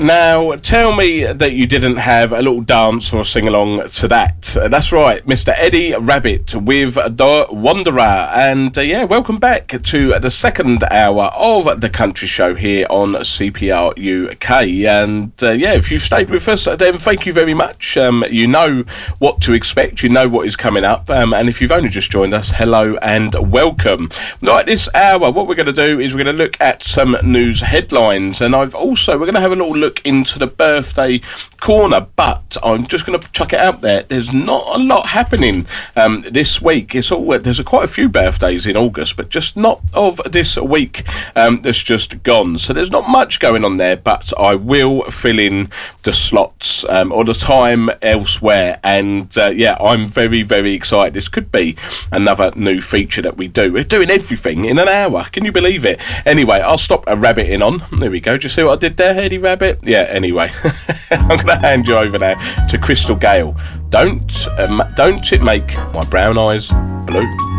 Now, tell me that you didn't have a little dance or sing along to that. That's right, Mr. Eddie Rabbit with The Wanderer. And welcome back to the second hour of the Country Show here on CPR UK. And if you've stayed with us, then thank you very much. You know what to expect, you know what is coming up. And if you've only just joined us, hello and welcome. Right, this hour, what we're going to do is we're going to look at some news headlines. And we're going to have a little look into the birthday corner, but I'm just going to chuck it out there. There's not a lot happening this week. There's quite a few birthdays in August, but just not of this week that's just gone. So there's not much going on there, but I will fill in the slots or the time elsewhere. And I'm very, very excited. This could be another new feature that we do. We're doing everything in an hour. Can you believe it? Anyway, I'll stop a rabbiting on. There we go. Do you see what I did there, Eddie Rabbit? Yeah, anyway. I'm going to hand you over now to Crystal Gale. Don't it make my brown eyes blue?